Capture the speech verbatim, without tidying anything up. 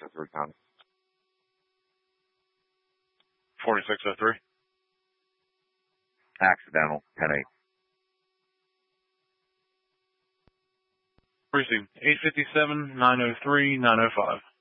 oh three County. forty-six oh three. Accidental, ten eight. Precinct eight fifty-seven, nine oh three, nine oh five.